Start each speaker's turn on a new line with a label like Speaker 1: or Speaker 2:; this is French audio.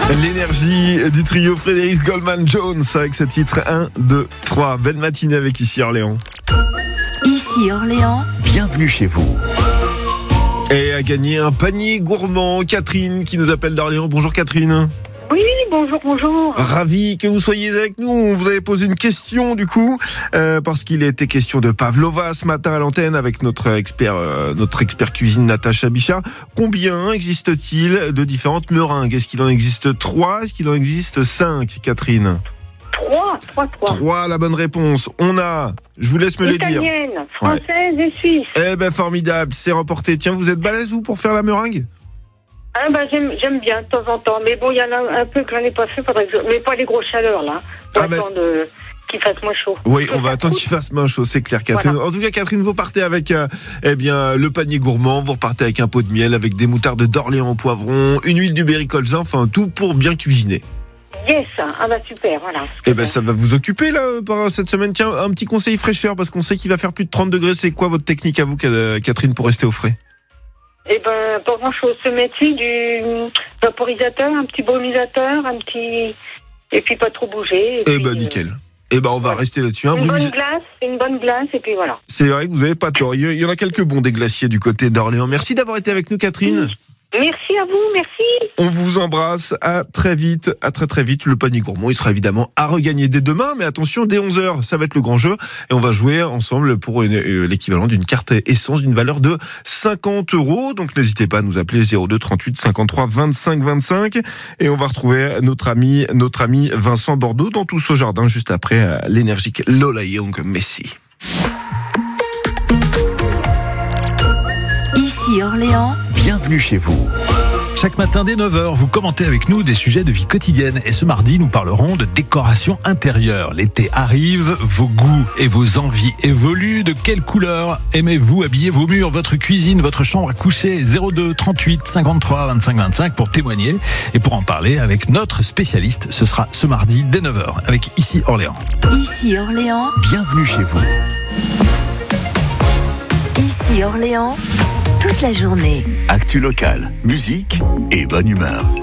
Speaker 1: L'énergie du trio Frédéric Goldman Jones avec ce titre 1, 2, 3. Belle matinée avec Ici Orléans.
Speaker 2: Ici Orléans.
Speaker 3: Bienvenue chez vous.
Speaker 1: Et à gagner un panier gourmand, Catherine qui nous appelle d'Orléans. Bonjour Catherine.
Speaker 4: Oui, bonjour.
Speaker 1: Ravi que vous soyez avec nous. On vous avait posé une question du coup, parce qu'il était question de pavlova ce matin à l'antenne avec notre expert cuisine Natacha Bichat. Combien existe-t-il de différentes meringues ? Est-ce qu'il en existe 3 ? Est-ce qu'il en existe 5, Catherine ?
Speaker 4: 3.
Speaker 1: 3, la bonne réponse. On a, je vous laisse me les dire.
Speaker 4: Italienne, française et suisse.
Speaker 1: Eh ben formidable, c'est remporté. Tiens, vous êtes balèze vous pour faire la meringue ?
Speaker 4: Ah j'aime bien de temps en temps, mais bon, il y en a un peu que j'en ai pas fait, mais pas les grosses chaleurs là, pour attendre qu'il fasse moins chaud.
Speaker 1: Oui, on va attendre qu'il fasse moins chaud, c'est clair, Catherine. Voilà. En tout cas, Catherine, vous partez avec le panier gourmand, vous repartez avec un pot de miel, avec des moutardes d'Orléans au poivron, une huile du berry colza, enfin tout pour bien cuisiner.
Speaker 4: Yes, super, voilà.
Speaker 1: Eh ben ça va vous occuper là par cette semaine. Tiens, un petit conseil fraîcheur parce qu'on sait qu'il va faire plus de 30 degrés. C'est quoi votre technique à vous, Catherine, pour rester au frais ?
Speaker 4: Eh ben, pas grand-chose. Se mettre du vaporisateur, un petit brumisateur, et puis pas trop bouger.
Speaker 1: Eh ben, nickel. Eh ben, on va rester là-dessus.
Speaker 4: Une bonne glace, et puis voilà.
Speaker 1: C'est vrai que vous avez pas tort. Il y en a quelques bons des glaciers du côté d'Orléans. Merci d'avoir été avec nous, Catherine.
Speaker 4: Merci à vous, merci.
Speaker 1: On vous embrasse. À très vite. À très vite. Le panier gourmand, il sera évidemment à regagner dès demain. Mais attention, dès 11h, ça va être le grand jeu. Et on va jouer ensemble pour l'équivalent d'une carte essence d'une valeur de 50 €. Donc, n'hésitez pas à nous appeler 02 38 53 25 25. Et on va retrouver notre ami Vincent Bordeaux dans Tous au jardin juste après l'énergique Lola Young Messi.
Speaker 2: Ici Orléans.
Speaker 3: Bienvenue chez vous.
Speaker 5: Chaque matin dès 9h, vous commentez avec nous des sujets de vie quotidienne. Et ce mardi, nous parlerons de décoration intérieure. L'été arrive, vos goûts et vos envies évoluent. De quelle couleur aimez-vous habiller vos murs, votre cuisine, votre chambre à coucher ? 02 38 53 25 25 pour témoigner. Et pour en parler avec notre spécialiste, ce sera ce mardi dès 9h avec Ici Orléans.
Speaker 2: Ici Orléans.
Speaker 3: Bienvenue chez vous.
Speaker 2: Ici Orléans. Toute la journée.
Speaker 3: Actu locale, musique et bonne humeur.